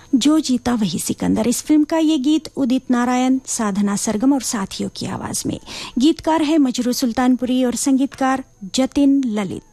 जो जीता वही सिकंदर। इस फिल्म का ये गीत उदित नारायण, साधना सरगम और साथियों की आवाज में। गीतकार है मजरू सुल्तानपुरी और संगीतकार जतिन ललित।